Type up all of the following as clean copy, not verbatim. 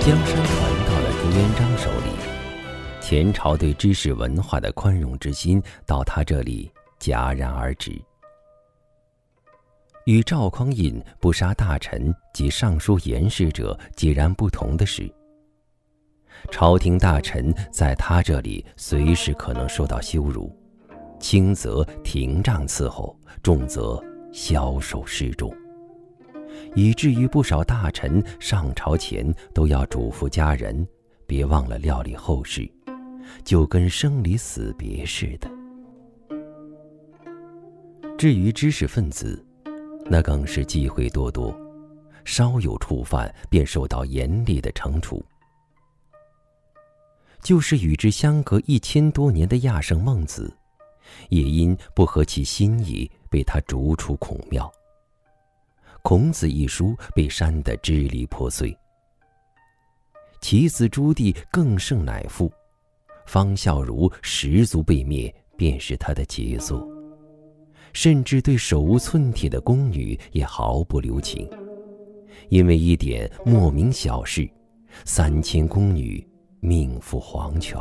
江山传到了朱元璋手里，前朝对知识文化的宽容之心到他这里戛然而止。与赵匡胤不杀大臣及尚书言事者截然不同的是，朝廷大臣在他这里随时可能受到羞辱，轻则廷杖伺候，重则枭首示众，以至于不少大臣上朝前都要嘱咐家人别忘了料理后事，就跟生离死别似的。至于知识分子，那更是忌讳多多，稍有触犯便受到严厉的惩处。就是与之相隔1000多年的亚圣孟子，也因不合其心意被他逐出孔庙。孔子一书被删得支离破碎。其子朱棣更胜乃父，方孝孺十族被灭，便是他的杰作。甚至对手无寸铁的宫女也毫不留情，因为一点莫名小事，3000宫女命赴黄泉。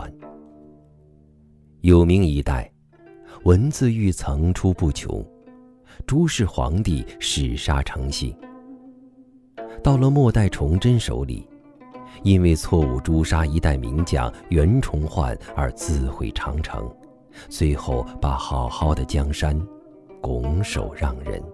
有名一代，文字狱层出不穷，朱氏皇帝弑杀成性。到了末代崇祯手里，因为错误诛杀一代名将袁崇焕而自毁长城，最后把好好的江山拱手让人。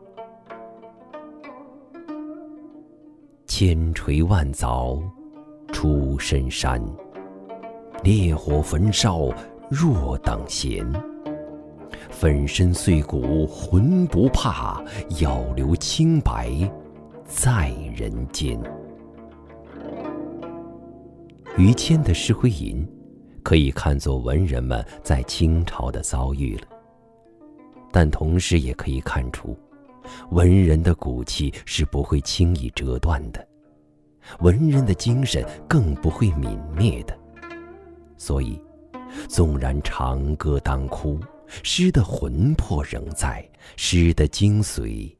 千锤万凿出深山，烈火焚烧若等闲。粉身碎骨浑不怕，要留清白在人间。于谦的《石灰吟》可以看作文人们在清朝的遭遇了，但同时也可以看出，文人的骨气是不会轻易折断的，文人的精神更不会泯灭的。所以纵然长歌当哭，诗的魂魄仍在，诗的精髓